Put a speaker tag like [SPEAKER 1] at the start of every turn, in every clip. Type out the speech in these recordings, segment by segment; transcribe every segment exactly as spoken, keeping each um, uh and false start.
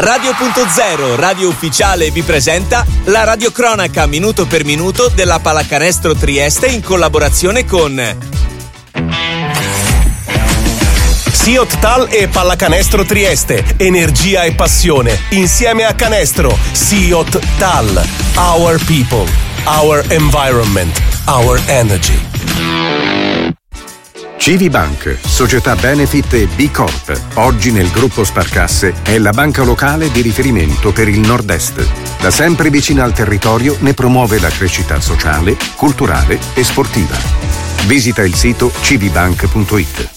[SPEAKER 1] Radio punto zero, radio ufficiale, vi presenta la radiocronaca minuto per minuto della Pallacanestro Trieste in collaborazione con
[SPEAKER 2] Siot Tal e Pallacanestro Trieste, energia e passione, insieme a Canestro. Siot Tal, our people, our environment, our energy.
[SPEAKER 3] Civibank, società Benefit e B Corp, oggi nel gruppo Sparcasse, è la banca locale di riferimento per il Nord-Est. Da sempre vicina al territorio, ne promuove la crescita sociale, culturale e sportiva. Visita il sito civibank punto it.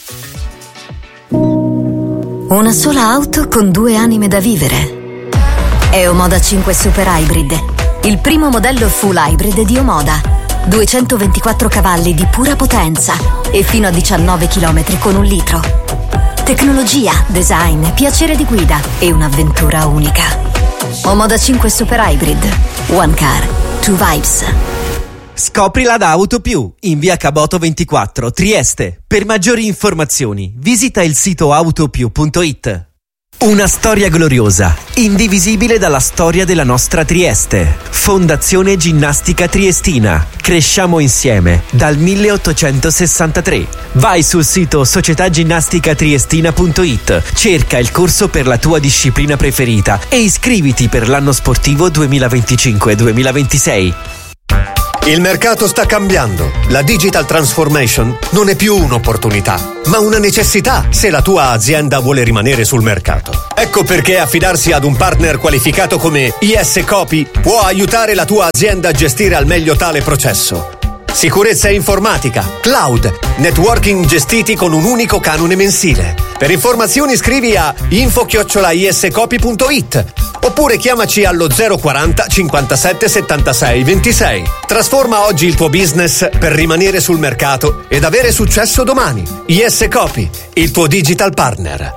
[SPEAKER 4] Una sola auto con due anime da vivere. È Omoda cinque Super Hybrid, il primo modello full hybrid di Omoda. duecentoventiquattro cavalli di pura potenza e fino a diciannove chilometri con un litro. Tecnologia, design, piacere di guida e un'avventura unica. Omoda cinque Super Hybrid. One car, two vibes.
[SPEAKER 5] Scoprila da Autopiù in via Caboto ventiquattro, Trieste. Per maggiori informazioni visita il sito autopiù punto it. Una storia gloriosa, indivisibile dalla storia della nostra Trieste. Fondazione Ginnastica Triestina. Cresciamo insieme dal milleottocentosessantatré. Vai sul sito società ginnastica triestina punto it, cerca il corso per la tua disciplina preferita e iscriviti per l'anno sportivo duemilaventicinque duemilaventisei.
[SPEAKER 6] Il mercato sta cambiando. La digital transformation non è più un'opportunità, ma una necessità se la tua azienda vuole rimanere sul mercato. Ecco perché affidarsi ad un partner qualificato come I S Copy può aiutare la tua azienda a gestire al meglio tale processo. Sicurezza informatica, cloud, networking gestiti con un unico canone mensile. Per informazioni scrivi a info chiocciola iscopy punto it oppure chiamaci allo zero quaranta cinquantasette settantasei ventisei. Trasforma oggi il tuo business per rimanere sul mercato ed avere successo domani. I S Copy, il tuo digital partner.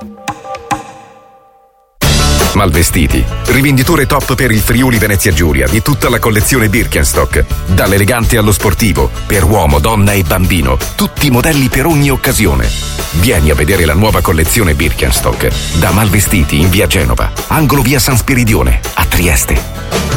[SPEAKER 3] Malvestiti, rivenditore top per il Friuli Venezia Giulia di tutta la collezione Birkenstock, dall'elegante allo sportivo, per uomo, donna e bambino, tutti i modelli per ogni occasione. Vieni a vedere la nuova collezione Birkenstock da Malvestiti in via Genova, angolo via San Spiridione, a Trieste.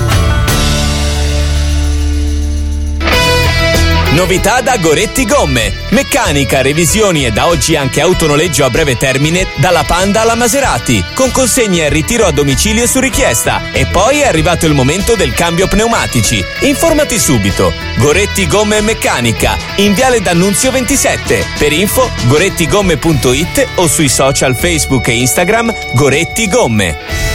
[SPEAKER 1] Novità da Goretti Gomme. Meccanica, revisioni e da oggi anche autonoleggio a breve termine dalla Panda alla Maserati, con consegne e ritiro a domicilio su richiesta. E poi è arrivato il momento del cambio pneumatici. Informati subito. Goretti Gomme e Meccanica, in Viale D'Annunzio ventisette. Per info gorettigomme punto it o sui social Facebook e Instagram Goretti Gomme.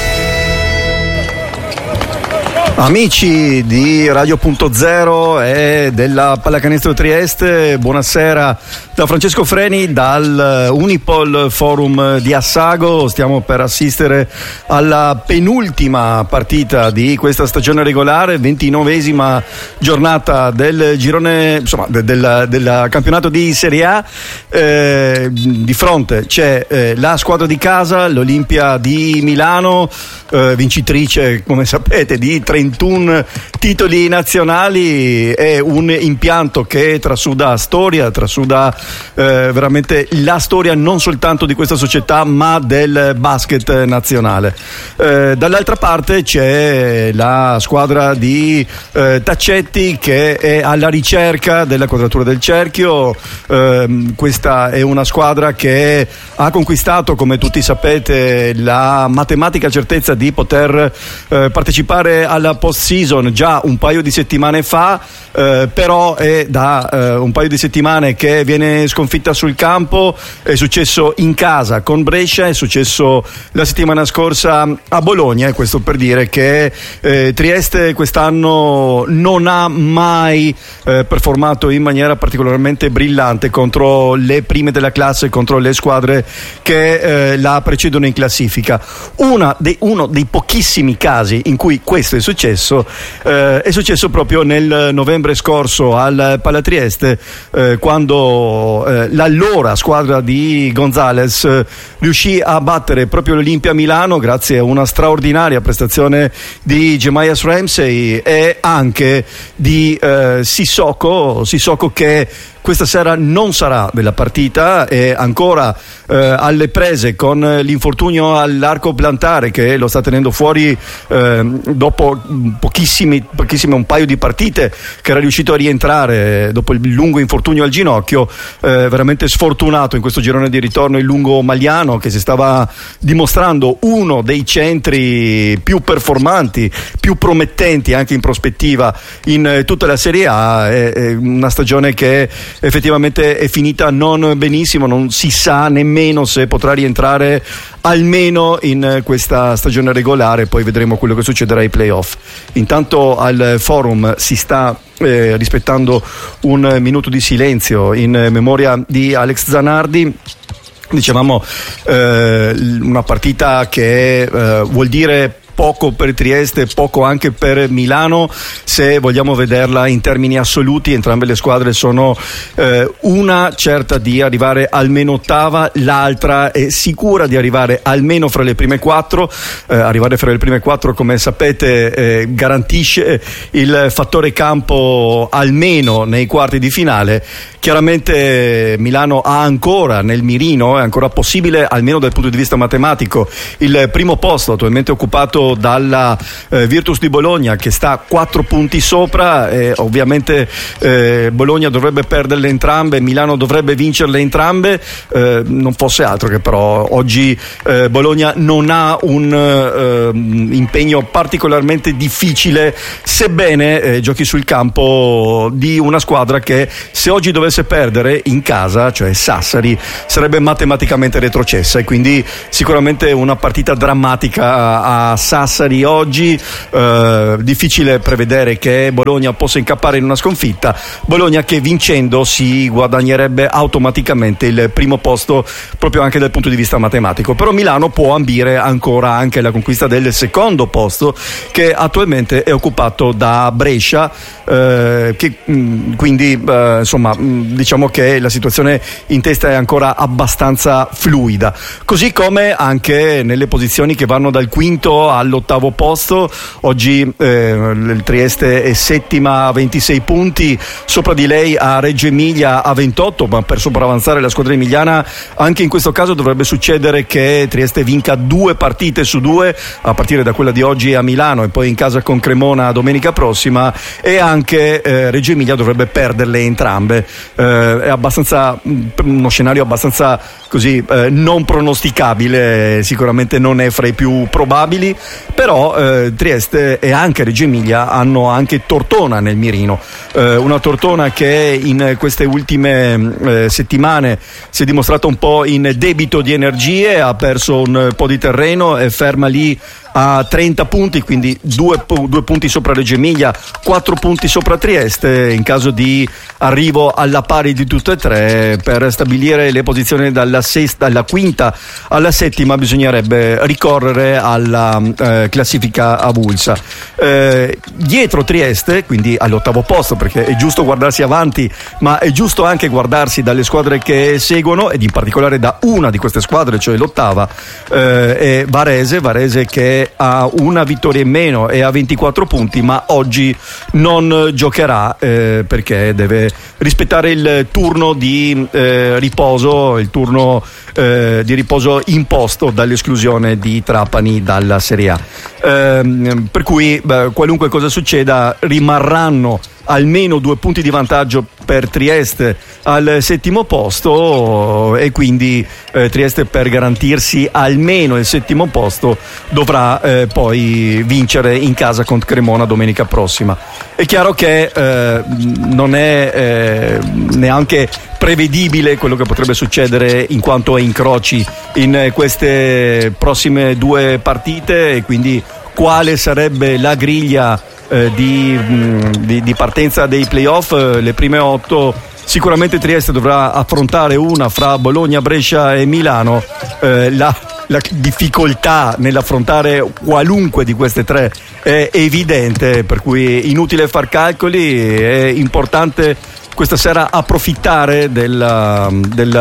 [SPEAKER 7] Amici di Radio punto zero e della Pallacanestro Trieste, buonasera da Francesco Freni dal Unipol Forum di Assago. Stiamo per assistere alla penultima partita di questa stagione regolare, ventinovesima giornata del girone, insomma del, del campionato di Serie A. Eh, di fronte c'è eh, la squadra di casa, l'Olimpia di Milano, eh, vincitrice come sapete di trentuno titoli nazionali. È un impianto che trasuda storia, trasuda eh, veramente la storia non soltanto di questa società ma del basket nazionale. Eh, dall'altra parte c'è la squadra di eh, Taccetti che è alla ricerca della quadratura del cerchio. Eh, questa è una squadra che ha conquistato, come tutti sapete, la matematica certezza di poter eh, partecipare alla post season già un paio di settimane fa, eh, però è da eh, un paio di settimane che viene sconfitta sul campo. È successo in casa con Brescia, è successo la settimana scorsa a Bologna, e questo per dire che eh, Trieste quest'anno non ha mai eh, performato in maniera particolarmente brillante contro le prime della classe, contro le squadre che eh, la precedono in classifica. Una dei, uno dei pochissimi casi in cui questo è successo eh, è successo proprio nel novembre scorso al Palatrieste, eh, quando eh, l'allora squadra di Gonzales eh, riuscì a battere proprio l'Olimpia Milano grazie a una straordinaria prestazione di Jemias Ramsey e anche di eh, Sissoko Sissoko che questa sera non sarà della partita, è ancora eh, alle prese con l'infortunio all'arco plantare che lo sta tenendo fuori eh, dopo pochissimi, pochissimi un paio di partite, che era riuscito a rientrare dopo il lungo infortunio al ginocchio. Eh, veramente sfortunato in questo girone di ritorno il lungo maliano, che si stava dimostrando uno dei centri più performanti, più promettenti anche in prospettiva in eh, tutta la Serie A. È, è una stagione che effettivamente è finita non benissimo, non si sa nemmeno se potrà rientrare almeno in questa stagione regolare, poi vedremo quello che succederà ai playoff. Intanto al forum si sta eh, rispettando un minuto di silenzio in memoria di Alex Zanardi. Dicevamo eh, una partita che eh, vuol dire poco per Trieste, poco anche per Milano, se vogliamo vederla in termini assoluti. Entrambe le squadre sono eh, una certa di arrivare almeno ottava, l'altra è sicura di arrivare almeno fra le prime quattro. Eh, arrivare fra le prime quattro, come sapete, eh, garantisce il fattore campo almeno nei quarti di finale. Chiaramente Milano ha ancora nel mirino, è ancora possibile, almeno dal punto di vista matematico, il primo posto attualmente occupato dalla eh, Virtus di Bologna, che sta quattro punti sopra. E ovviamente eh, Bologna dovrebbe perderle entrambe, Milano dovrebbe vincerle entrambe, eh, non fosse altro che però oggi eh, Bologna non ha un eh, impegno particolarmente difficile, sebbene eh, giochi sul campo di una squadra che, se oggi dovesse perdere in casa, cioè Sassari, sarebbe matematicamente retrocessa, e quindi sicuramente una partita drammatica a Sassari oggi. Eh, difficile prevedere che Bologna possa incappare in una sconfitta. Bologna che vincendo si guadagnerebbe automaticamente il primo posto proprio anche dal punto di vista matematico, però Milano può ambire ancora anche alla conquista del secondo posto, che attualmente è occupato da Brescia, eh, che mh, quindi eh, insomma mh, diciamo che la situazione in testa è ancora abbastanza fluida, così come anche nelle posizioni che vanno dal quinto all'ottavo posto. Oggi eh, il Trieste è settima a ventisei punti, sopra di lei a Reggio Emilia a ventotto, ma per sopravanzare la squadra emiliana anche in questo caso dovrebbe succedere che Trieste vinca due partite su due, a partire da quella di oggi a Milano e poi in casa con Cremona domenica prossima, e anche eh, Reggio Emilia dovrebbe perderle entrambe. Eh, è abbastanza uno scenario abbastanza così eh, non pronosticabile, sicuramente non è fra i più probabili, però eh, Trieste e anche Reggio Emilia hanno anche Tortona nel mirino, eh, una Tortona che in queste ultime eh, settimane si è dimostrata un po' in debito di energie, ha perso un po' di terreno, è ferma lì a trenta punti, quindi due, due punti sopra Reggio Emilia, quattro punti sopra Trieste. In caso di arrivo alla pari di tutte e tre, per stabilire le posizioni dalla, sesta, dalla quinta alla settima bisognerebbe ricorrere alla eh, classifica avulsa. Eh, dietro Trieste, quindi all'ottavo posto, perché è giusto guardarsi avanti, ma è giusto anche guardarsi dalle squadre che seguono, ed in particolare da una di queste squadre, cioè l'ottava, eh, è Varese, Varese che ha una vittoria in meno e ha ventiquattro punti, ma oggi non giocherà eh, perché deve rispettare il turno di eh, riposo, il turno eh, di riposo imposto dall'esclusione di Trapani dalla Serie A. Eh, per cui beh, qualunque cosa succeda rimarranno almeno due punti di vantaggio per Trieste al settimo posto, e quindi eh, Trieste, per garantirsi almeno il settimo posto, dovrà eh, poi vincere in casa con Cremona domenica prossima. È chiaro che eh, non è eh, neanche prevedibile quello che potrebbe succedere in quanto a incroci in queste prossime due partite, e quindi quale sarebbe la griglia eh, di, di, di partenza dei playoff. Le prime otto sicuramente Trieste dovrà affrontare una fra Bologna, Brescia e Milano. Eh, la, la difficoltà nell'affrontare qualunque di queste tre è evidente, per cui inutile far calcoli, è importante questa sera approfittare del, del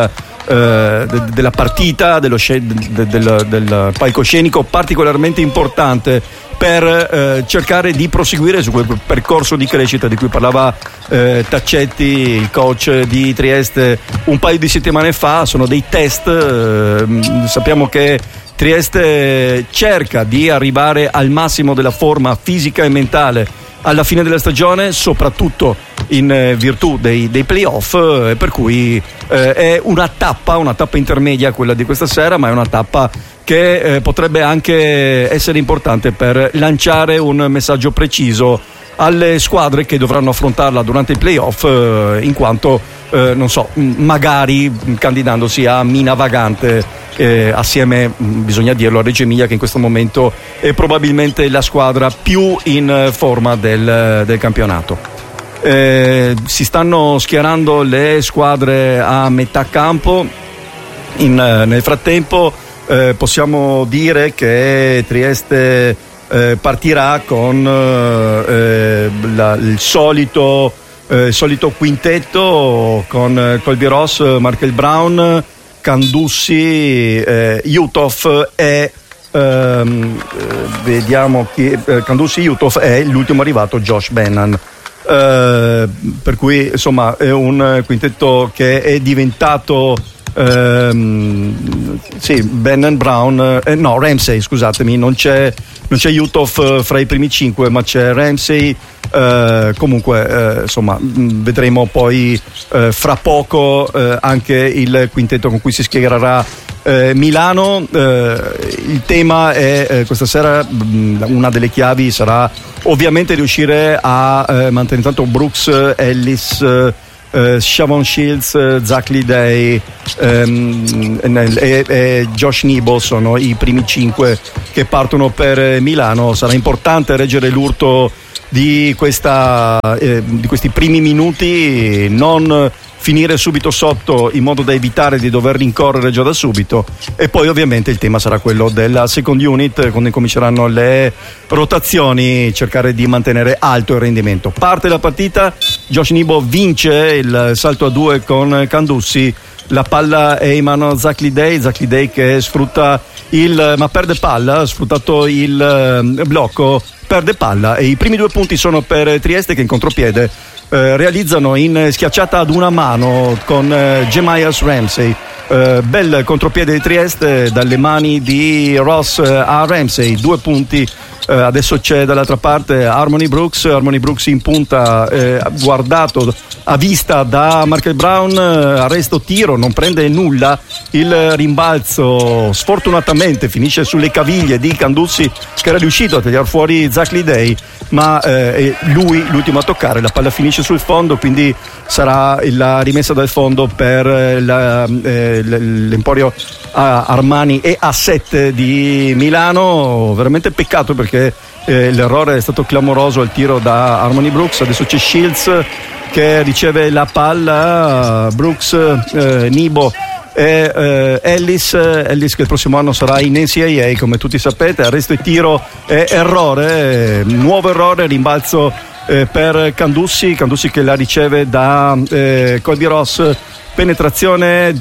[SPEAKER 7] eh, de, della partita, dello sce- de, del, del palcoscenico particolarmente importante per eh, cercare di proseguire su quel percorso di crescita di cui parlava eh, Taccetti, il coach di Trieste, un paio di settimane fa. Sono dei test, eh, sappiamo che Trieste cerca di arrivare al massimo della forma fisica e mentale alla fine della stagione, soprattutto in eh, virtù dei, dei playoff, eh, per cui eh, è una tappa, una tappa intermedia quella di questa sera, ma è una tappa che eh, potrebbe anche essere importante per lanciare un messaggio preciso alle squadre che dovranno affrontarla durante i playoff, eh, in quanto eh, non so, magari candidandosi a mina vagante eh, assieme, bisogna dirlo, a Reggio Emilia, che in questo momento è probabilmente la squadra più in forma del, del campionato. Eh, si stanno schierando le squadre a metà campo. In, nel frattempo eh, possiamo dire che Trieste eh, partirà con eh, la, il solito eh, solito quintetto con Colby Ross, Markel Brown, Candussi, eh, Jutov e ehm, eh, vediamo chi eh, Candussi, Jutov e l'ultimo arrivato Josh Bennan. Eh, per cui insomma è un quintetto che è diventato ehm, sì, Bennan, Brown, eh, no Ramsey, scusatemi, non c'è non c'è Jutov fra i primi cinque, ma c'è Ramsey. Eh, comunque eh, insomma vedremo poi eh, fra poco eh, anche il quintetto con cui si schiererà eh, Milano. Eh, il tema è eh, questa sera mh, una delle chiavi sarà ovviamente riuscire a eh, mantenere tanto Brooks, Ellis, eh, Shavon Shields, eh, Zach Lidey ehm, e, e Josh Nebo sono i primi cinque che partono per Milano. Sarà importante reggere l'urto di questa eh, di questi primi minuti, non finire subito sotto in modo da evitare di dover rincorrere già da subito, e poi ovviamente il tema sarà quello della second unit quando cominceranno le rotazioni, cercare di mantenere alto il rendimento. Parte la partita, Josh Nebo vince il salto a due con Candussi, la palla è in mano a Zach Lidey, Zach Lidey che sfrutta il ma perde palla, ha sfruttato il eh, blocco, perde palla, e i primi due punti sono per Trieste, che in contropiede eh, realizzano in schiacciata ad una mano con eh, Jemias Ramsey. Eh, bel contropiede di Trieste dalle mani di Ross a Ramsey, due punti. Eh, adesso c'è dall'altra parte Harmony Brooks, Harmony Brooks in punta, eh, guardato a vista da Markel Brown, eh, arresto tiro, non prende nulla, il rimbalzo sfortunatamente finisce sulle caviglie di Candussi, che era riuscito a tagliare fuori Zach Lidey, ma eh, è lui l'ultimo a toccare, la palla finisce sul fondo, quindi sarà la rimessa dal fondo per la, eh, l'Emporio Armani e Asset di Milano. Veramente peccato, perché eh, l'errore è stato clamoroso al tiro da Harmony Brooks. Adesso c'è Shields che riceve la palla, Brooks, eh, Nebo e eh, Ellis Ellis che il prossimo anno sarà in N C A A, come tutti sapete. Arresto e tiro e errore, nuovo errore, rimbalzo eh, per Candussi Candussi che la riceve da eh, Colby Ross, penetrazione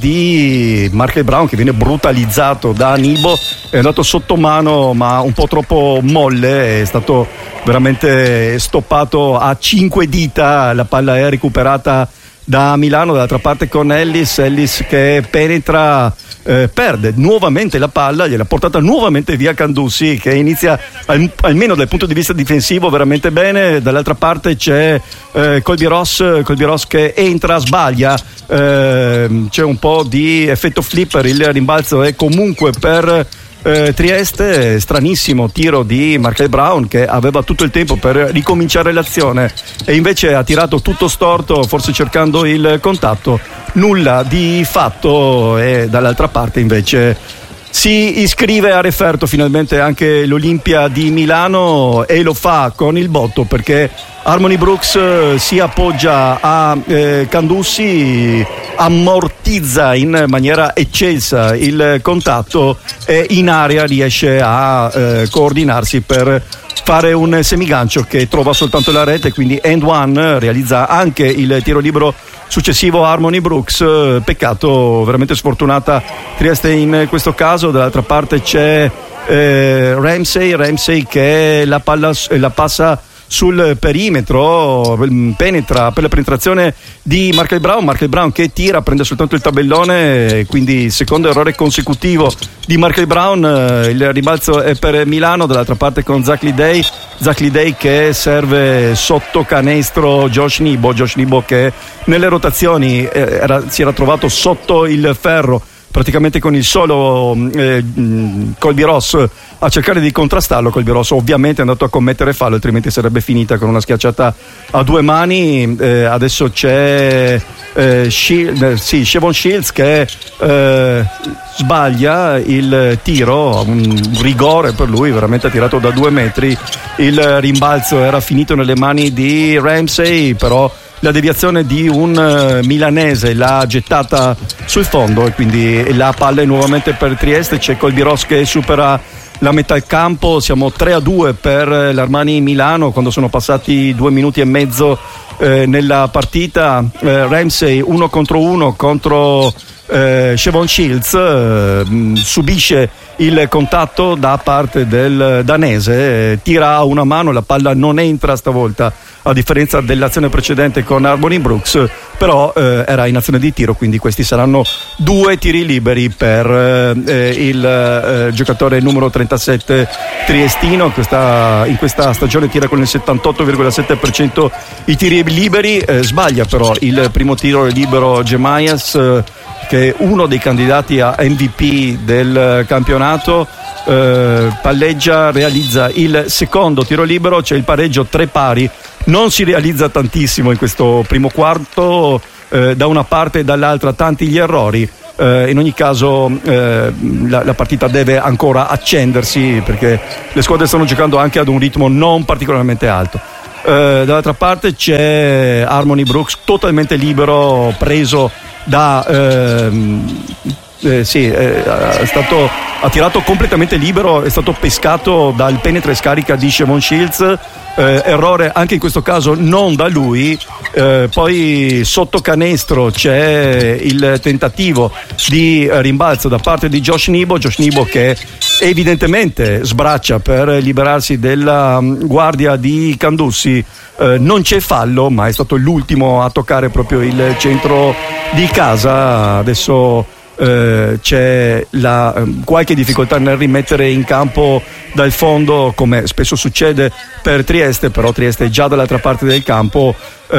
[SPEAKER 7] di Markel Brown che viene brutalizzato da Nebo, è andato sotto mano ma un po' troppo molle, è stato veramente stoppato a cinque dita, la palla è recuperata da Milano. Dall'altra parte con Ellis Ellis che penetra, eh, perde nuovamente la palla, gliel'ha portata nuovamente via Candussi, che inizia al, almeno dal punto di vista difensivo veramente bene. Dall'altra parte c'è eh, Colby Ross Colby Ross che entra, sbaglia, eh, c'è un po' di effetto flipper, il rimbalzo è comunque per Eh, Trieste. Stranissimo tiro di Markel Brown, che aveva tutto il tempo per ricominciare l'azione e invece ha tirato tutto storto, forse cercando il contatto, nulla di fatto. E dall'altra parte invece si iscrive a referto finalmente anche l'Olimpia di Milano, e lo fa con il botto, perché Harmony Brooks eh, si appoggia a eh, Candussi, ammortizza in maniera eccelsa il contatto e in area riesce a eh, coordinarsi per fare un semigancio che trova soltanto la rete, quindi end one, realizza anche il tiro libero successivo Harmony Brooks. Peccato, veramente sfortunata Trieste in questo caso. Dall'altra parte c'è eh, Ramsey Ramsey che la palla la passa sul perimetro, penetra per la penetrazione di Markel Brown Markel Brown che tira, prende soltanto il tabellone, quindi secondo errore consecutivo di Markel Brown. Il rimbalzo è per Milano, dall'altra parte con Zach Lidey Zach Lidey che serve sotto canestro Josh Nebo Josh Nebo che nelle rotazioni era, si era trovato sotto il ferro praticamente con il solo eh, Colby Ross a cercare di contrastarlo. Colby Ross ovviamente è andato a commettere fallo, altrimenti sarebbe finita con una schiacciata a due mani. Eh, adesso c'è eh, Shield, eh, sì, Shevon Shields che eh, sbaglia il tiro, un rigore per lui, veramente tirato da due metri. Il rimbalzo era finito nelle mani di Ramsey, però la deviazione di un uh, milanese l'ha gettata sul fondo e quindi la palla è nuovamente per Trieste. C'è Colby Ross che supera la metà campo, siamo tre a due per l'Armani Milano quando sono passati due minuti e mezzo eh, nella partita. eh, Ramsey uno contro uno contro eh, Shevon Shields, eh, subisce il contatto da parte del danese, eh, tira a una mano, la palla non entra stavolta a differenza dell'azione precedente con Harmony Brooks, però eh, era in azione di tiro, quindi questi saranno due tiri liberi per eh, il eh, giocatore numero trentasette triestino. Questa, in questa stagione tira con il settantotto virgola sette per cento i tiri liberi, eh, sbaglia però il primo tiro libero Gemaias, eh, che è uno dei candidati a M V P del campionato. eh, palleggia, realizza il secondo tiro libero, c'è il pareggio tre pari. Non si realizza tantissimo in questo primo quarto, eh, da una parte e dall'altra tanti gli errori. Eh, in ogni caso eh, la, la partita deve ancora accendersi perché le squadre stanno giocando anche ad un ritmo non particolarmente alto. Eh, dall'altra parte c'è Harmony Brooks totalmente libero, preso da ehm, eh, sì, eh, è stato ha tirato completamente libero, è stato pescato dal penetra e scarica di Shevon Shields, eh, errore anche in questo caso non da lui. Eh, poi sotto canestro c'è il tentativo di rimbalzo da parte di Josh Nebo Josh Nebo che evidentemente sbraccia per liberarsi della guardia di Candussi. Eh, non c'è fallo, ma è stato l'ultimo a toccare proprio il centro di casa. Adesso Uh, c'è la, um, qualche difficoltà nel rimettere in campo dal fondo, come spesso succede per Trieste, però Trieste è già dall'altra parte del campo.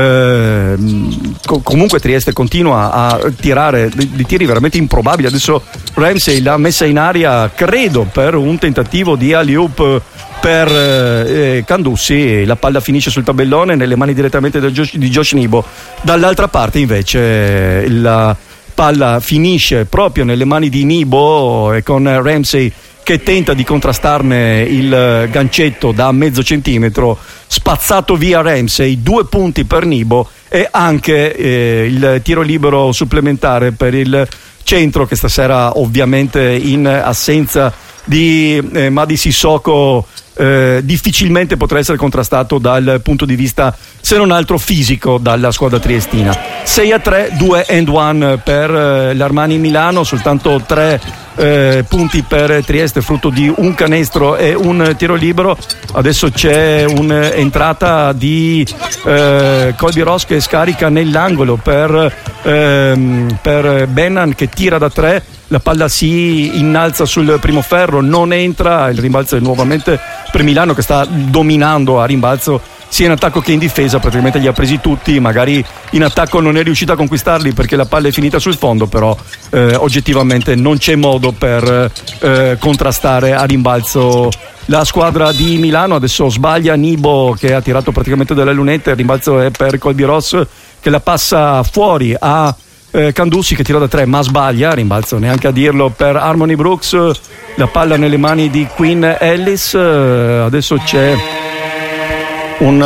[SPEAKER 7] Uh, co- comunque Trieste continua a tirare di, di tiri veramente improbabili. Adesso Ramsey l'ha messa in aria, credo per un tentativo di alley-oop per eh, Candussi. La palla finisce sul tabellone nelle mani direttamente di Josh, di Josh Nebo. Dall'altra parte invece la palla finisce proprio nelle mani di Nebo e con Ramsey che tenta di contrastarne il gancetto da mezzo centimetro, spazzato via Ramsey, due punti per Nebo e anche eh, il tiro libero supplementare per il centro che stasera ovviamente in assenza di eh, Mady Sissoko Eh, difficilmente potrà essere contrastato dal punto di vista, se non altro fisico, dalla squadra triestina. sei a tre, due and one per eh, l'Armani Milano, soltanto tre eh, punti per Trieste, frutto di un canestro e un tiro libero. Adesso c'è un'entrata di eh, Colby Ross che scarica nell'angolo per, ehm, per Bennan che tira da tre. La palla si innalza sul primo ferro, non entra, il rimbalzo è nuovamente per Milano che sta dominando a rimbalzo sia in attacco che in difesa, praticamente li ha presi tutti. Magari in attacco non è riuscita a conquistarli perché la palla è finita sul fondo, però eh, oggettivamente non c'è modo per eh, contrastare a rimbalzo la squadra di Milano. Adesso sbaglia Nebo che ha tirato praticamente dalle lunette, il rimbalzo è per Colby Ross che la passa fuori a Eh, Candussi che tira da tre ma sbaglia, rimbalzo neanche a dirlo per Harmony Brooks. La palla nelle mani di Quinn Ellis. Eh, adesso c'è un,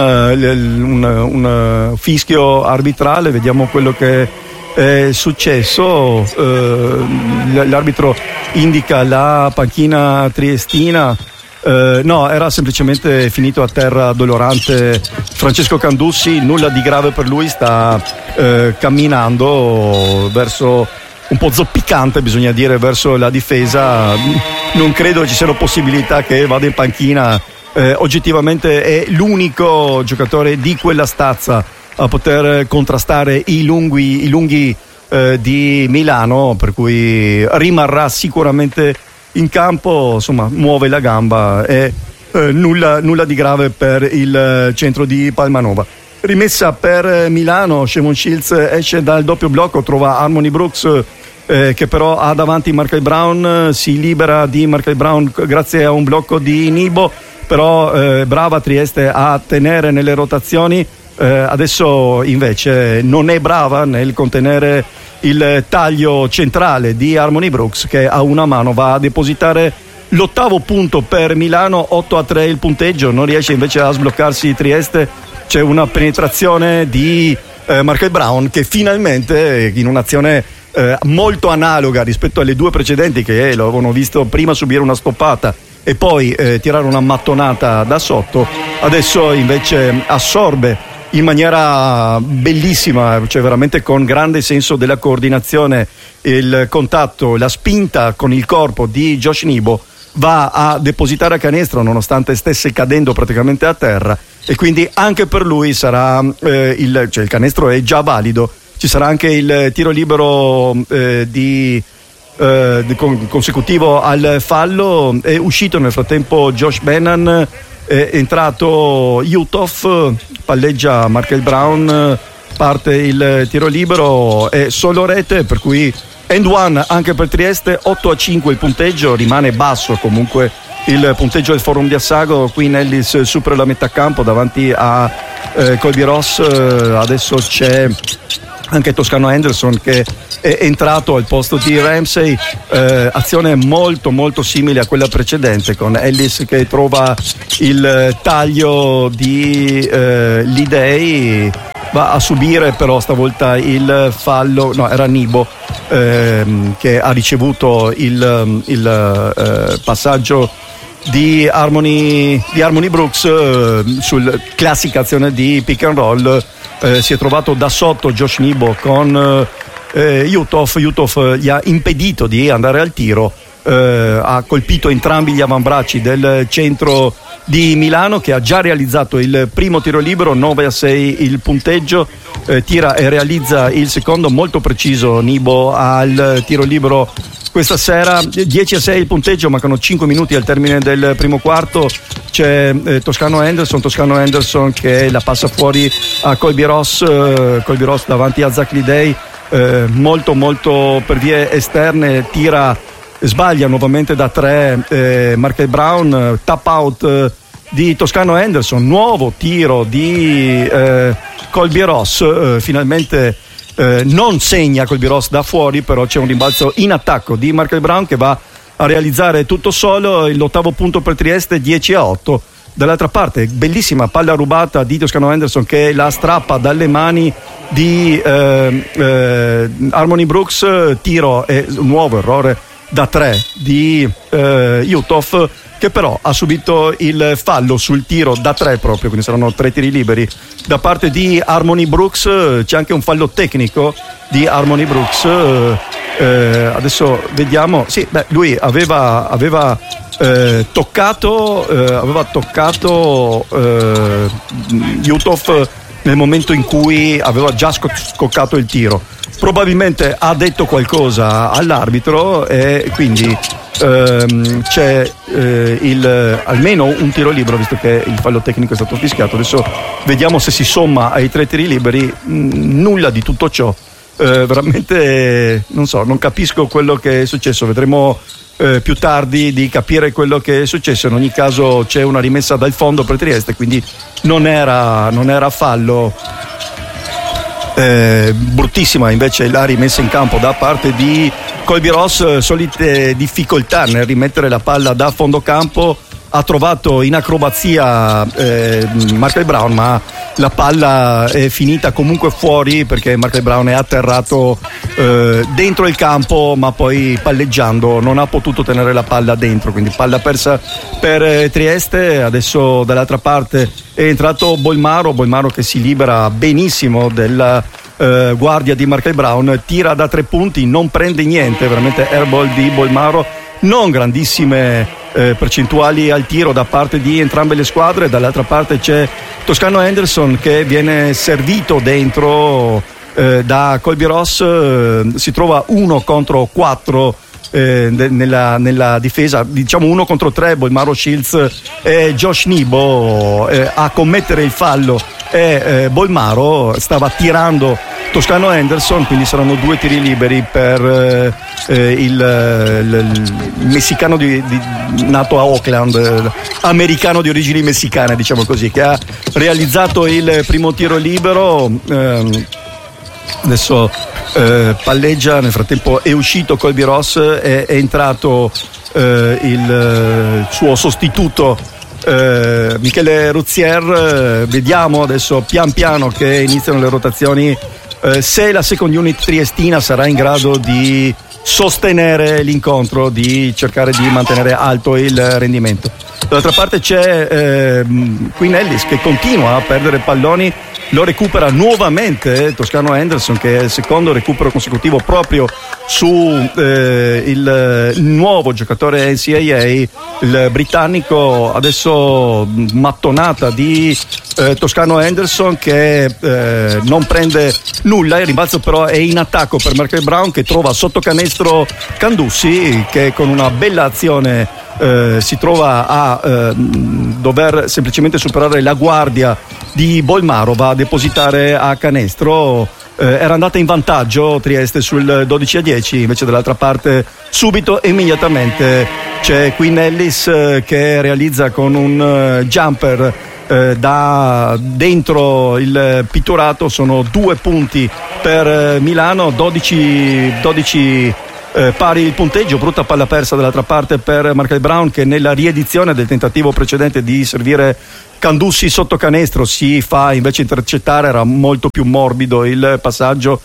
[SPEAKER 7] un, un fischio arbitrale, vediamo quello che è successo. Eh, l'arbitro indica la panchina triestina. Uh, no, era semplicemente finito a terra dolorante Francesco Candussi, nulla di grave per lui, sta uh, camminando verso, un po' zoppicante bisogna dire, verso la difesa. Non credo ci siano possibilità che vada in panchina, uh, oggettivamente è l'unico giocatore di quella stazza a poter contrastare i lunghi, i lunghi uh, di Milano, per cui rimarrà sicuramente in campo, insomma muove la gamba e eh, nulla, nulla di grave per il eh, centro di Palmanova. Rimessa per eh, Milano, Shimon Shields esce dal doppio blocco, trova Harmony Brooks eh, che però ha davanti Markel Brown, si libera di Markel Brown grazie a un blocco di Nibo, però eh, brava Trieste a tenere nelle rotazioni. Eh, adesso invece non è brava nel contenere il taglio centrale di Harmony Brooks, che a una mano va a depositare l'ottavo punto per Milano. Otto a tre il punteggio, non riesce invece a sbloccarsi Trieste. C'è una penetrazione di eh, Markel Brown che finalmente, in un'azione eh, molto analoga rispetto alle due precedenti che eh, lo avevano visto prima subire una stoppata e poi eh, tirare una mattonata da sotto, adesso invece assorbe in maniera bellissima, cioè veramente con grande senso della coordinazione, il contatto, la spinta con il corpo di Josh Nibo, va a depositare a canestro nonostante stesse cadendo praticamente a terra, e quindi anche per lui sarà eh, il, cioè il canestro è già valido, ci sarà anche il tiro libero eh, di, eh, di con, consecutivo al fallo. È uscito nel frattempo Josh Bennan, è entrato Uthoff, palleggia Markel Brown, parte il tiro libero e solo rete, per cui end one anche per Trieste. Otto a cinque il punteggio, rimane basso comunque il punteggio del Forum di Assago. Qui Nellis supera la metà campo davanti a eh, Colby Ross. Adesso c'è anche Toscano Henderson che è entrato al posto di Ramsey, eh, azione molto molto simile a quella precedente, con Ellis che trova il taglio di eh, Lidei, va a subire però stavolta il fallo, no era Nibo ehm, che ha ricevuto il, il eh, passaggio di Harmony, di Harmony Brooks eh, sul classica azione di pick and roll. Eh, si è trovato da sotto Josh Nibo con eh, Uthoff. Uthoff gli ha impedito di andare al tiro, eh, ha colpito entrambi gli avambracci del centro di Milano, che ha già realizzato il primo tiro libero. Nove a sei il punteggio, eh, tira e realizza il secondo, molto preciso Nibo al tiro libero questa sera. Dieci a sei il punteggio, mancano cinque minuti al termine del primo quarto. C'è eh, Toscano Henderson Toscano Henderson che la passa fuori a Colby Ross, eh, Colby Ross davanti a Zach Lidei, eh, molto molto per vie esterne, tira, sbaglia nuovamente da tre eh, Markel Brown, tap out eh, di Toscano Henderson, nuovo tiro di eh, Colby Ross, eh, finalmente eh, non segna Colby Ross da fuori, però c'è un rimbalzo in attacco di Markel Brown che va a realizzare tutto solo l'ottavo punto per Trieste. Dieci a otto. Dall'altra parte bellissima palla rubata di Toscano Henderson che la strappa dalle mani di eh, eh, Harmony Brooks, tiro e un nuovo errore da tre di eh, Uthoff, che però ha subito il fallo sul tiro da tre proprio, quindi saranno tre tiri liberi da parte di Harmony Brooks. C'è anche un fallo tecnico di Harmony Brooks. Eh, adesso vediamo, sì, beh, lui aveva, aveva eh, toccato eh, aveva toccato eh, Uthoff nel momento in cui aveva già scoccato il tiro. Probabilmente ha detto qualcosa all'arbitro e quindi ehm, c'è eh, il, almeno un tiro libero, visto che il fallo tecnico è stato fischiato. Adesso vediamo se si somma ai tre tiri liberi. Mh, nulla di tutto ciò. Eh, veramente non so, non capisco quello che è successo. Vedremo eh, più tardi di capire quello che è successo. In ogni caso c'è una rimessa dal fondo per Trieste, quindi non era, non era fallo. Eh, bruttissima invece la rimessa in campo da parte di Colby Ross, solite difficoltà nel rimettere la palla da fondo campo. ha trovato in acrobazia eh, Markel Brown, ma la palla è finita comunque fuori perché Markel Brown è atterrato eh, dentro il campo, ma poi palleggiando non ha potuto tenere la palla dentro, quindi palla persa per eh, Trieste. Adesso dall'altra parte è entrato Bolmaro, Bolmaro che si libera benissimo della eh, guardia di Markel Brown, tira da tre punti, non prende niente, veramente airball di Bolmaro, non grandissime eh, percentuali al tiro da parte di entrambe le squadre. Dall'altra parte c'è Toscano Henderson che viene servito dentro eh, da Colby Ross, eh, si trova uno contro quattro eh, nella, nella difesa, diciamo uno contro tre. Bolmaro, Shields e Josh Nebo eh, a commettere il fallo e eh, Bolmaro stava tirando Toscano Henderson, quindi saranno due tiri liberi per eh, il, il, il messicano di, di, nato a Oakland, eh, americano di origini messicane, diciamo così, che ha realizzato il primo tiro libero. Eh, adesso eh, palleggia, nel frattempo è uscito Colby Ross, è, è entrato eh, il suo sostituto eh, Michele Ruzier. Eh, vediamo adesso pian piano che iniziano le rotazioni, eh, se la second unit triestina sarà in grado di sostenere l'incontro, di cercare di mantenere alto il rendimento. Dall'altra parte c'è eh, Quinn Ellis che continua a perdere palloni, lo recupera nuovamente Toscano Henderson, che è il secondo recupero consecutivo proprio su eh, il, il nuovo giocatore N C A A, il britannico. Adesso mattonata di eh, Toscano Henderson che eh, non prende nulla, il rimbalzo però è in attacco per Markel Brown che trova sotto canestro Candussi, che con una bella azione Eh, si trova a eh, dover semplicemente superare la guardia di Bolmaro, va a depositare a canestro. Eh, era andata in vantaggio Trieste sul dodici a dieci, invece dall'altra parte subito, immediatamente c'è Quinn Ellis eh, che realizza con un uh, jumper eh, da dentro il pitturato. Sono due punti per eh, Milano, dodici, dodici Eh, pari il punteggio. Brutta palla persa dall'altra parte per Markel Brown, che nella riedizione del tentativo precedente di servire Candussi sotto canestro si fa invece intercettare, era molto più morbido il passaggio,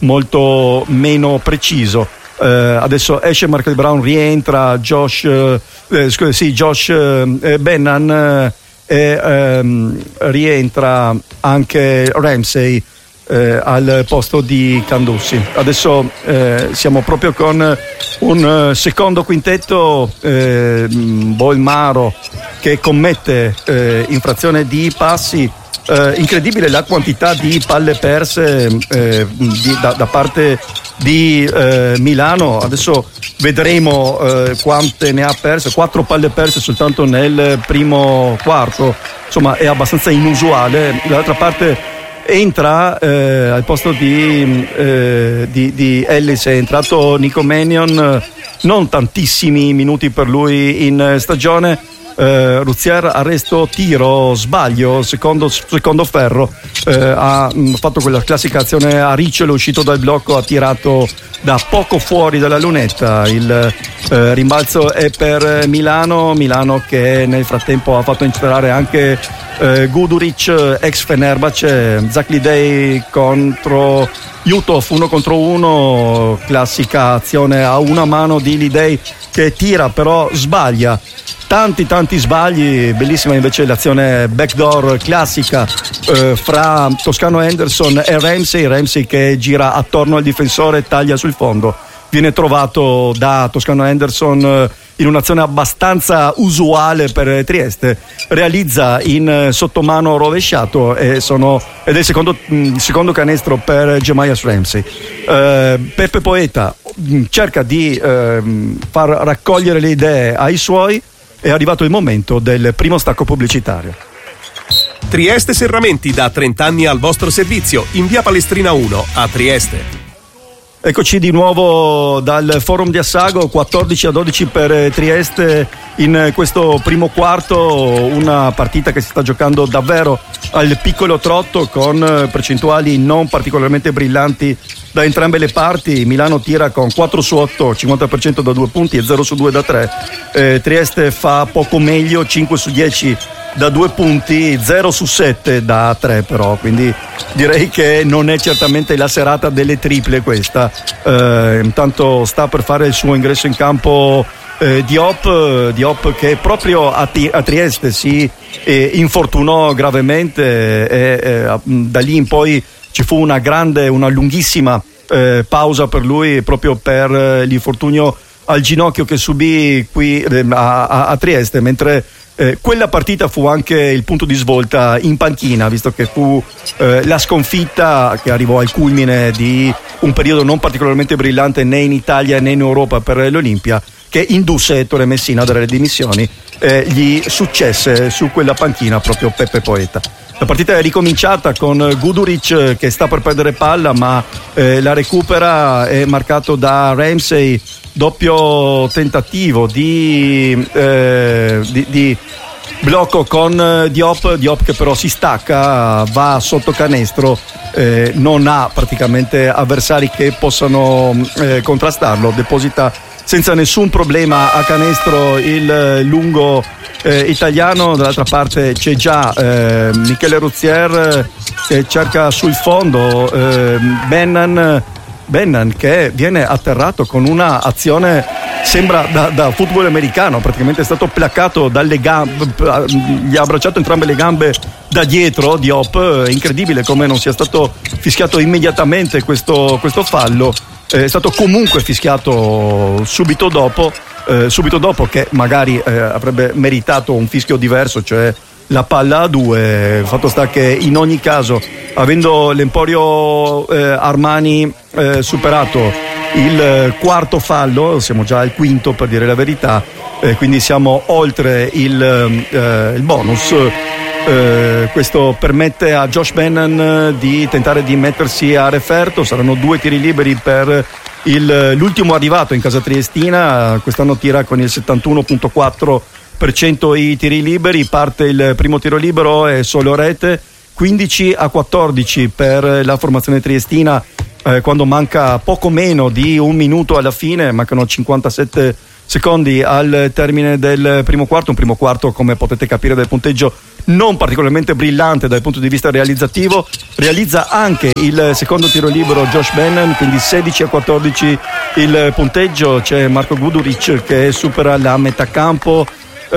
[SPEAKER 7] molto meno preciso. Eh, adesso esce Markel Brown, rientra Josh eh, scusa, sì, Josh eh, Bennan eh, e ehm, rientra anche Ramsey Eh, al posto di Candussi. Adesso eh, siamo proprio con un eh, secondo quintetto, eh, Bolmaro che commette eh, infrazione di passi. Eh, incredibile la quantità di palle perse eh, di, da, da parte di eh, Milano. Adesso vedremo eh, quante ne ha perse, quattro palle perse soltanto nel primo quarto, insomma è abbastanza inusuale. Dall'altra parte entra eh, al posto di, eh, di, di Ellis, è entrato Nico Mannion, non tantissimi minuti per lui in stagione. eh, Ruzier, arresto, tiro, sbaglio, secondo, secondo ferro, eh, ha mh, fatto quella classica azione a ricciolo, uscito dal blocco, ha tirato da poco fuori dalla lunetta. Il eh, rimbalzo è per Milano, Milano che nel frattempo ha fatto entrare anche eh, Guduric, ex Fenerbahce. Zach Lidey contro Jutov, uno contro uno, classica azione a una mano di Lidey che tira però sbaglia. Tanti tanti sbagli, bellissima invece l'azione backdoor classica eh, fra Toscano Henderson e Ramsey, Ramsey che gira attorno al difensore, taglia sul fondo, viene trovato da Toscano Henderson eh, in un'azione abbastanza usuale per Trieste, realizza in sottomano rovesciato e sono, ed è il secondo, mh, secondo canestro per Jemias Ramsey. eh, Peppe Poeta mh, cerca di eh, far raccogliere le idee ai suoi. È arrivato il momento del primo stacco pubblicitario.
[SPEAKER 2] Trieste Serramenti, da trenta anni al vostro servizio, in via Palestrina uno a Trieste.
[SPEAKER 7] Eccoci di nuovo dal forum di Assago, quattordici a dodici per Trieste in questo primo quarto, una partita che si sta giocando davvero al piccolo trotto con percentuali non particolarmente brillanti da entrambe le parti. Milano tira con quattro su otto, cinquanta per cento da due punti e zero su due da tre. Eh, Trieste fa poco meglio, cinque su dieci da due punti, zero su sette da tre però, quindi direi che non è certamente la serata delle triple questa. Eh, intanto sta per fare il suo ingresso in campo eh, Diop, Diop che proprio a, T- a Trieste si eh, infortunò gravemente e eh, da lì in poi ci fu una grande, una lunghissima eh, pausa per lui proprio per eh, l'infortunio al ginocchio che subì qui eh, a, a, a Trieste, mentre Eh, quella partita fu anche il punto di svolta in panchina, visto che fu eh, la sconfitta che arrivò al culmine di un periodo non particolarmente brillante né in Italia né in Europa per l'Olimpia, che indusse Ettore Messina a dare le dimissioni. Eh, gli successe su quella panchina proprio Peppe Poeta. La partita è ricominciata con Guduric che sta per perdere palla, ma eh, la recupera, è marcato da Ramsey. Doppio tentativo di, eh, di, di blocco con Diop, Diop che però si stacca, va sotto canestro, eh, non ha praticamente avversari che possano eh, contrastarlo, deposita senza nessun problema a canestro il lungo eh, italiano. Dall'altra parte c'è già eh, Michele Ruzier che cerca sul fondo, eh, Bennan Bennan che viene atterrato con una azione sembra da, da football americano, praticamente è stato placcato dalle gambe, gli ha abbracciato entrambe le gambe da dietro Diop. È incredibile come non sia stato fischiato immediatamente questo, questo fallo. È stato comunque fischiato subito dopo, eh, subito dopo che magari eh, avrebbe meritato un fischio diverso, cioè la palla a due. Fatto sta che in ogni caso, avendo l'Emporio eh, Armani eh, superato il quarto fallo, siamo già al quinto per dire la verità, eh, quindi siamo oltre il, eh, il bonus. Eh, questo permette a Josh Bennan di tentare di mettersi a referto. Saranno due tiri liberi per il, l'ultimo arrivato in casa triestina, quest'anno tira con il settantuno virgola quattro per cento i tiri liberi. Parte il primo tiro libero e solo rete, quindici a quattordici per la formazione triestina, eh, quando manca poco meno di un minuto alla fine, mancano cinquantasette secondi al termine del primo quarto. Un primo quarto, come potete capire dal punteggio, non particolarmente brillante dal punto di vista realizzativo. Realizza anche il secondo tiro libero Josh Bennan, quindi sedici a quattordici il punteggio. C'è Marco Guduric che supera la metà campo,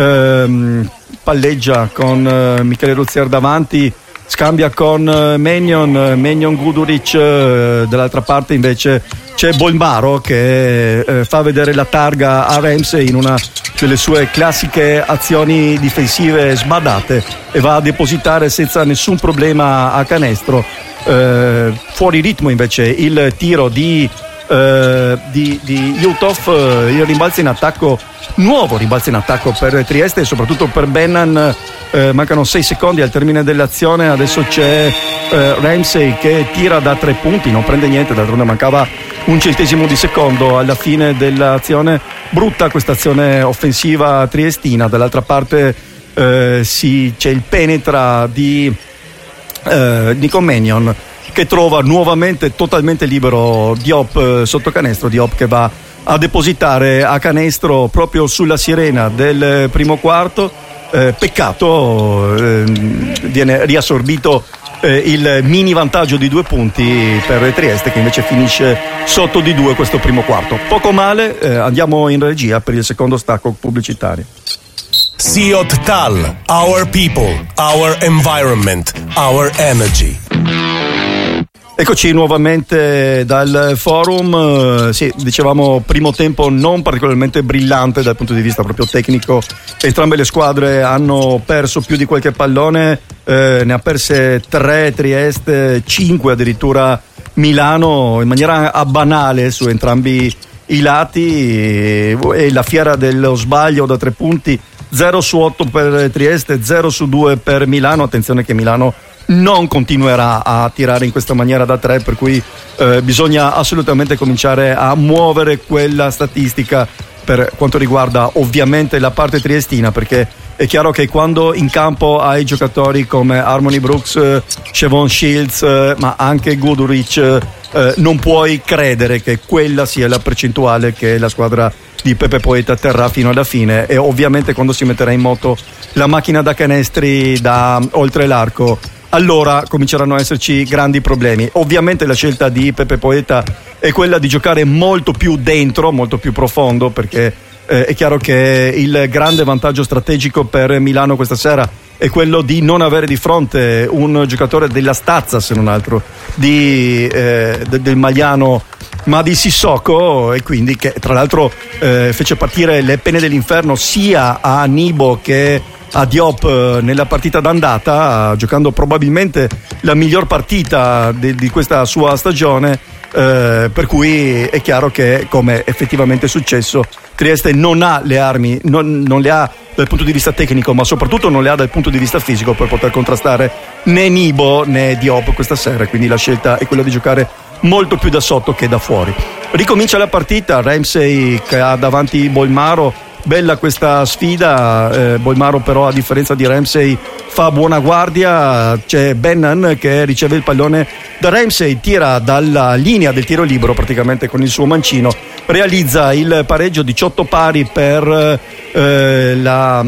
[SPEAKER 7] ehm, palleggia con eh, Michele Ruzier davanti, scambia con eh, Menyon, Menyon Guduric, eh, dall'altra parte invece c'è Bolmaro che eh, fa vedere la targa a Ramsey in una delle sue classiche azioni difensive sbadate e va a depositare senza nessun problema a canestro. Eh, fuori ritmo invece il tiro di Uh, di, di Jutov, il rimbalzo in attacco, nuovo rimbalzo in attacco per Trieste e soprattutto per Bennan. Uh, mancano sei secondi al termine dell'azione. Adesso c'è uh, Ramsey che tira da tre punti, non prende niente, d'altronde mancava un centesimo di secondo alla fine dell'azione. Brutta questa azione offensiva triestina. Dall'altra parte uh, si, c'è il penetra di uh, Nico Menyon che trova nuovamente totalmente libero Diop eh, sotto canestro. Diop che va a depositare a canestro proprio sulla sirena del primo quarto. Eh, peccato, eh, viene riassorbito eh, il mini vantaggio di due punti per Trieste, che invece finisce sotto di due questo primo quarto. Poco male, eh, andiamo in regia per il secondo stacco pubblicitario.
[SPEAKER 2] Siot Tal, our people, our environment, our energy.
[SPEAKER 7] Eccoci nuovamente dal forum. Sì, dicevamo primo tempo non particolarmente brillante dal punto di vista proprio tecnico. Entrambe le squadre hanno perso più di qualche pallone, eh, ne ha perse tre Trieste, cinque addirittura Milano, in maniera banale su entrambi i lati. E la fiera dello sbaglio da tre punti, zero su otto per Trieste, zero su due per Milano. Attenzione che Milano non continuerà a tirare in questa maniera da tre, per cui eh, bisogna assolutamente cominciare a muovere quella statistica per quanto riguarda ovviamente la parte triestina, perché è chiaro che quando in campo hai giocatori come Harmony Brooks, eh, Siobhan Shields, eh, ma anche Guduric, eh, non puoi credere che quella sia la percentuale che la squadra di Pepe Poeta terrà fino alla fine, e ovviamente quando si metterà in moto la macchina da canestri da oltre l'arco, allora cominceranno a esserci grandi problemi. Ovviamente la scelta di Pepe Poeta è quella di giocare molto più dentro, molto più profondo, perché eh, è chiaro che il grande vantaggio strategico per Milano questa sera è quello di non avere di fronte un giocatore della stazza, se non altro, di, eh, de, del Magliano Mady Sissoko, e quindi che tra l'altro eh, fece partire le pene dell'inferno sia a Nibo che a Diop nella partita d'andata, giocando probabilmente la miglior partita di, di questa sua stagione, eh, per cui è chiaro che, come effettivamente è successo, Trieste non ha le armi, non, non le ha dal punto di vista tecnico, ma soprattutto non le ha dal punto di vista fisico per poter contrastare né Nibo né Diop questa sera, quindi la scelta è quella di giocare molto più da sotto che da fuori. Ricomincia la partita, Ramsey che ha davanti Bolmaro. Bella questa sfida, eh, Bolmaro però a differenza di Ramsey fa buona guardia, c'è Bennan che riceve il pallone da Ramsey, tira dalla linea del tiro libero praticamente con il suo mancino, realizza il pareggio, diciotto pari per eh, la,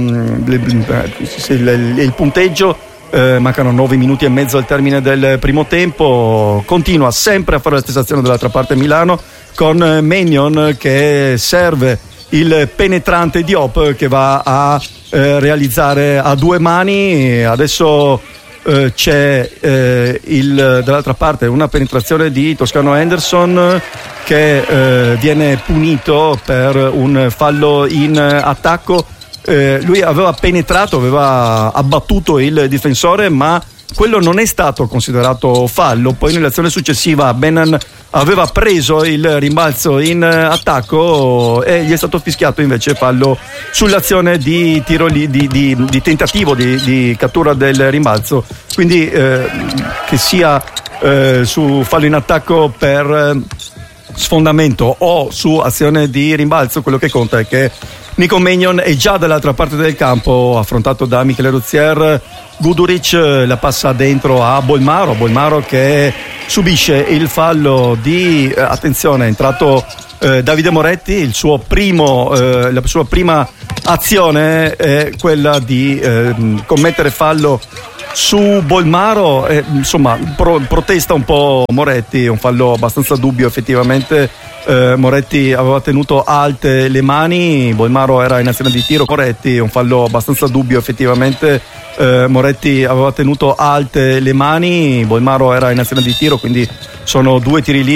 [SPEAKER 7] il, il, il punteggio. Eh, mancano nove minuti e mezzo al termine del primo tempo, continua sempre a fare la stessa azione dall'altra parte Milano, con Mannion che serve il penetrante Diop che va a eh, realizzare a due mani. Adesso eh, c'è eh, il, dall'altra parte una penetrazione di Toscano Henderson che eh, viene punito per un fallo in attacco. Eh, lui aveva penetrato, aveva abbattuto il difensore, ma quello non è stato considerato fallo. Poi nell'azione successiva Bennan aveva preso il rimbalzo in attacco e gli è stato fischiato invece fallo sull'azione di tiro li, di, di, di tentativo di, di cattura del rimbalzo, quindi eh, che sia eh, su fallo in attacco per sfondamento o su azione di rimbalzo, quello che conta è che Nico Mannion è già dall'altra parte del campo, affrontato da Michele Rozier. Guduric la passa dentro a Bolmaro, Bolmaro che subisce il fallo di eh, attenzione, è entrato eh, Davide Moretti, il suo primo, eh, la sua prima azione è quella di eh, commettere fallo su Bolmaro, eh, insomma pro, protesta un po' Moretti, un fallo abbastanza dubbio effettivamente. eh, Moretti aveva tenuto alte le mani, Bolmaro era in azione di tiro. Moretti, un fallo abbastanza dubbio effettivamente. eh, Moretti aveva tenuto alte le mani, Bolmaro era in azione di tiro, quindi sono due tiri liberi.